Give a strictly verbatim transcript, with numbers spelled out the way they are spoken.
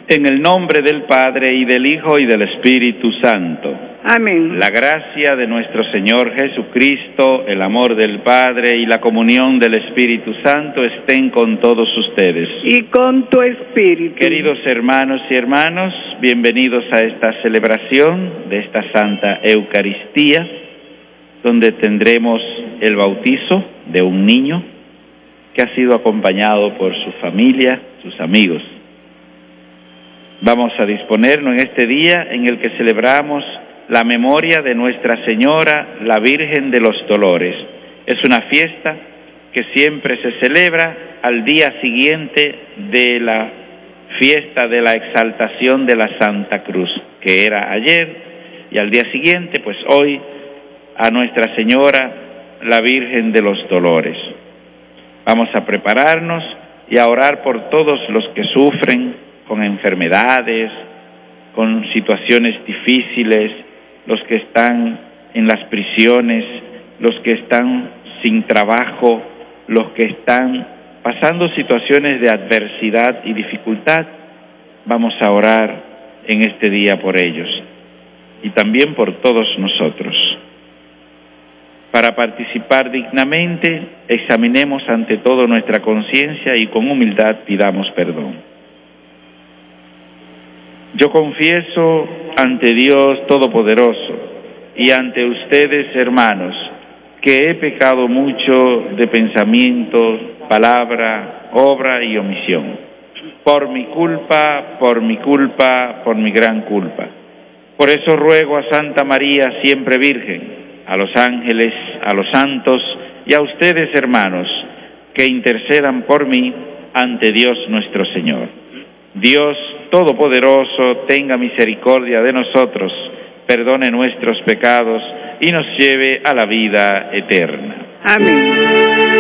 En el nombre del Padre, y del Hijo, y del Espíritu Santo. Amén. La gracia de nuestro Señor Jesucristo, el amor del Padre y la comunión del Espíritu Santo estén con todos ustedes. Y con tu espíritu. Queridos hermanos y hermanas, bienvenidos a esta celebración de esta Santa Eucaristía, donde tendremos el bautizo de un niño que ha sido acompañado por su familia, sus amigos. Vamos a disponernos en este día en el que celebramos la memoria de Nuestra Señora, la Virgen de los Dolores. Es una fiesta que siempre se celebra al día siguiente de la fiesta de la exaltación de la Santa Cruz, que era ayer, y al día siguiente, pues hoy, a Nuestra Señora, la Virgen de los Dolores. Vamos a prepararnos y a orar por todos los que sufren con enfermedades, con situaciones difíciles, los que están en las prisiones, los que están sin trabajo, los que están pasando situaciones de adversidad y dificultad. Vamos a orar en este día por ellos y también por todos nosotros. Para participar dignamente, examinemos ante todo nuestra conciencia y con humildad pidamos perdón. Yo confieso ante Dios Todopoderoso y ante ustedes, hermanos, que he pecado mucho de pensamiento, palabra, obra y omisión. Por mi culpa, por mi culpa, por mi gran culpa. Por eso ruego a Santa María, siempre Virgen, a los ángeles, a los santos y a ustedes, hermanos, que intercedan por mí ante Dios nuestro Señor. Dios Todopoderoso, tenga misericordia de nosotros, perdone nuestros pecados y nos lleve a la vida eterna. Amén.